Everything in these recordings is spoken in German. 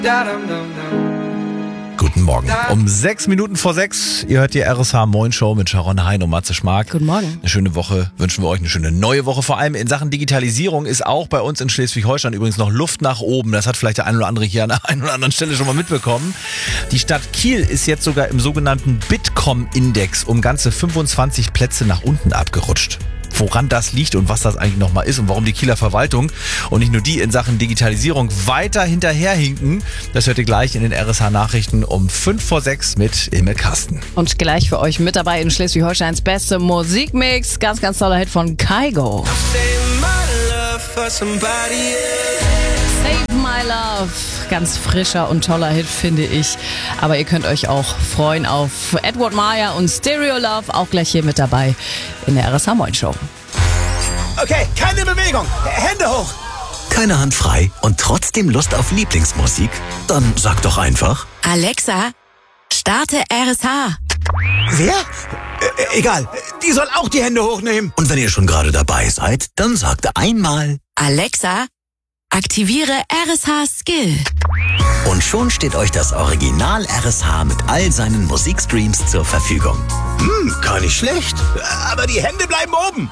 Guten Morgen. Um 6 Minuten vor 6, ihr hört die RSH Moin Show mit Sharon Hein und Matze Schmark. Guten Morgen. Eine schöne Woche, wünschen wir euch eine schöne neue Woche. Vor allem in Sachen Digitalisierung ist auch bei uns in Schleswig-Holstein übrigens noch Luft nach oben. Das hat vielleicht der ein oder andere hier an der einen oder anderen Stelle schon mal mitbekommen. Die Stadt Kiel ist jetzt sogar im sogenannten Bitkom-Index um ganze 25 Plätze nach unten abgerutscht. Woran das liegt und was das eigentlich nochmal ist und warum die Kieler Verwaltung und nicht nur die in Sachen Digitalisierung weiter hinterherhinken, das hört ihr gleich in den RSH-Nachrichten um 5 vor 6 mit Emil Kasten. Und gleich für euch mit dabei in Schleswig-Holsteins beste Musikmix. Ganz, ganz toller Hit von Kygo. Save My Love. Ganz frischer und toller Hit, finde ich. Aber ihr könnt euch auch freuen auf Edward Maya und Stereo Love. Auch gleich hier mit dabei in der RSH Moin Show. Okay, keine Bewegung. Hände hoch. Keine Hand frei und trotzdem Lust auf Lieblingsmusik? Dann sag doch einfach: Alexa, starte RSH. Wer? Egal, die soll auch die Hände hochnehmen. Und wenn ihr schon gerade dabei seid, dann sagt einmal: Alexa, aktiviere RSH Skill. Und schon steht euch das Original RSH mit all seinen Musikstreams zur Verfügung. Gar nicht schlecht. Aber die Hände bleiben oben.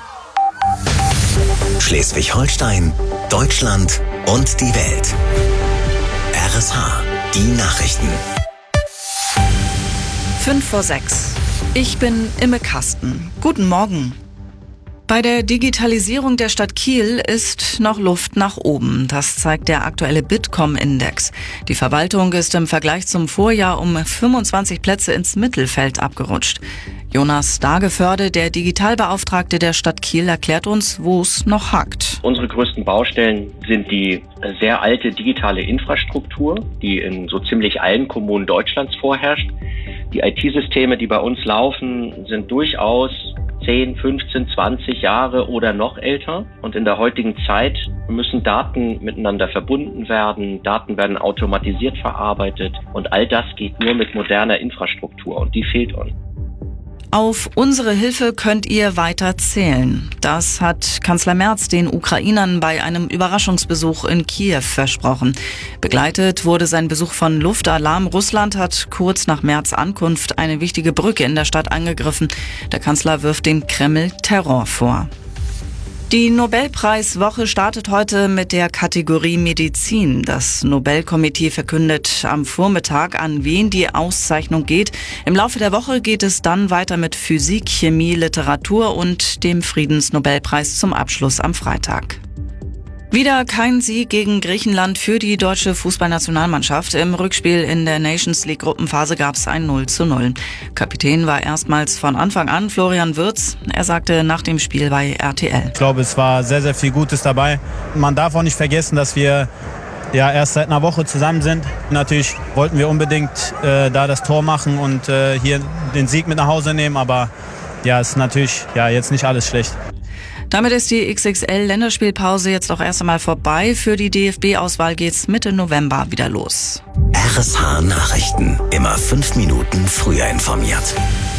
Schleswig-Holstein, Deutschland und die Welt. RSH, die Nachrichten. 5 vor 6. Ich bin Imme Kasten. Guten Morgen. Bei der Digitalisierung der Stadt Kiel ist noch Luft nach oben. Das zeigt der aktuelle Bitkom-Index. Die Verwaltung ist im Vergleich zum Vorjahr um 25 Plätze ins Mittelfeld abgerutscht. Jonas Dageförde, der Digitalbeauftragte der Stadt Kiel, erklärt uns, wo es noch hakt. Unsere größten Baustellen sind die sehr alte digitale Infrastruktur, die in so ziemlich allen Kommunen Deutschlands vorherrscht. Die IT-Systeme, die bei uns laufen, sind durchaus 10, 15, 20 Jahre oder noch älter. Und in der heutigen Zeit müssen Daten miteinander verbunden werden. Daten werden automatisiert verarbeitet. Und all das geht nur mit moderner Infrastruktur. Und die fehlt uns. Auf unsere Hilfe könnt ihr weiter zählen. Das hat Kanzler Merz den Ukrainern bei einem Überraschungsbesuch in Kiew versprochen. Begleitet wurde sein Besuch von Luftalarm. Russland hat kurz nach Merz' Ankunft eine wichtige Brücke in der Stadt angegriffen. Der Kanzler wirft dem Kreml Terror vor. Die Nobelpreiswoche startet heute mit der Kategorie Medizin. Das Nobelkomitee verkündet am Vormittag, an wen die Auszeichnung geht. Im Laufe der Woche geht es dann weiter mit Physik, Chemie, Literatur und dem Friedensnobelpreis zum Abschluss am Freitag. Wieder kein Sieg gegen Griechenland für die deutsche Fußballnationalmannschaft. Im Rückspiel in der Nations League Gruppenphase gab es ein 0:0. Kapitän war erstmals von Anfang an Florian Wirtz. Er sagte nach dem Spiel bei RTL: Ich glaube, es war sehr, sehr viel Gutes dabei. Man darf auch nicht vergessen, dass wir erst seit einer Woche zusammen sind. Natürlich wollten wir unbedingt da das Tor machen und hier den Sieg mit nach Hause nehmen. Aber es ist natürlich jetzt nicht alles schlecht. Damit ist die XXL-Länderspielpause jetzt auch erst einmal vorbei. Für die DFB-Auswahl geht's Mitte November wieder los. RSH Nachrichten. Immer 5 Minuten früher informiert.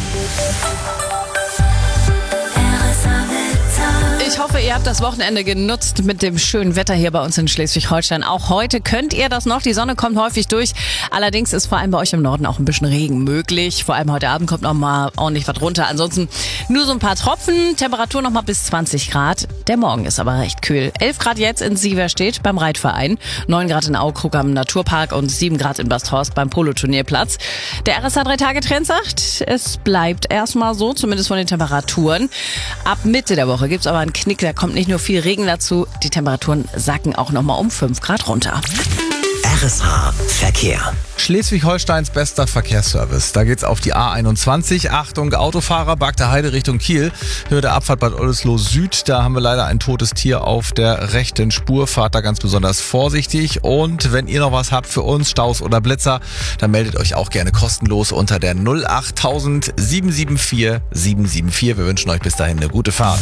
Ich hoffe, ihr habt das Wochenende genutzt mit dem schönen Wetter hier bei uns in Schleswig-Holstein. Auch heute könnt ihr das noch. Die Sonne kommt häufig durch. Allerdings ist vor allem bei euch im Norden auch ein bisschen Regen möglich. Vor allem heute Abend kommt noch mal ordentlich was runter. Ansonsten nur so ein paar Tropfen. Temperatur noch mal bis 20 Grad. Der Morgen ist aber recht kühl. 11 Grad jetzt in Sieverstedt beim Reitverein. 9 Grad in Aukrug am Naturpark und 7 Grad in Basthorst beim Poloturnierplatz. Der RSH 3-Tage-Trend sagt, es bleibt erstmal so, zumindest von den Temperaturen. Ab Mitte der Woche gibt's aber einen Knick, da kommt nicht nur viel Regen dazu, die Temperaturen sacken auch nochmal um 5 Grad runter. RSH Verkehr. Schleswig-Holsteins bester Verkehrsservice. Da geht's auf die A21. Achtung, Autofahrer, Bagda Heide Richtung Kiel. Höhe der Abfahrt Bad Oldesloe Süd. Da haben wir leider ein totes Tier auf der rechten Spur. Fahrt da ganz besonders vorsichtig. Und wenn ihr noch was habt für uns, Staus oder Blitzer, dann meldet euch auch gerne kostenlos unter der 08000 774 774. Wir wünschen euch bis dahin eine gute Fahrt.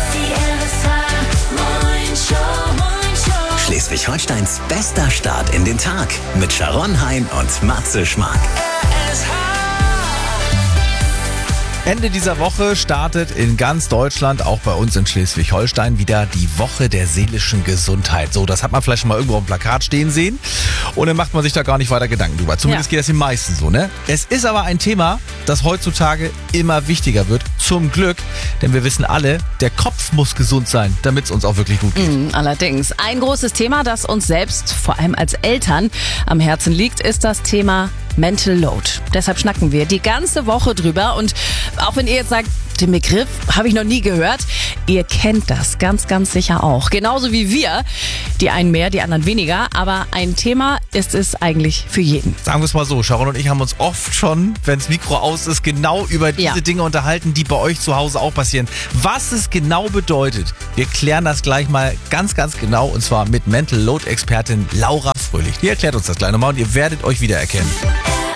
Schleswig-Holsteins bester Start in den Tag mit Sharon Hein und Matze Schmark. Ende dieser Woche startet in ganz Deutschland, auch bei uns in Schleswig-Holstein, wieder die Woche der seelischen Gesundheit. So, das hat man vielleicht schon mal irgendwo auf dem Plakat stehen sehen und dann macht man sich da gar nicht weiter Gedanken drüber. Zumindest geht das den meisten so, ne? Es ist aber ein Thema, das heutzutage immer wichtiger wird. Zum Glück, denn wir wissen alle, der Kopf muss gesund sein, damit es uns auch wirklich gut geht. Allerdings. Ein großes Thema, das uns selbst, vor allem als Eltern, am Herzen liegt, ist das Thema Mental Load. Deshalb schnacken wir die ganze Woche drüber und auch wenn ihr jetzt sagt, den Begriff habe ich noch nie gehört, ihr kennt das ganz, ganz sicher auch. Genauso wie wir, die einen mehr, die anderen weniger, aber ein Thema ist es eigentlich für jeden. Sagen wir es mal so, Sharon und ich haben uns oft schon, wenn das Mikro aus ist, genau über diese Dinge unterhalten, die bei euch zu Hause auch passieren. Was es genau bedeutet, wir klären das gleich mal ganz, ganz genau und zwar mit Mental Load Expertin Laura Fröhlich. Die erklärt uns das gleich nochmal und ihr werdet euch wiedererkennen.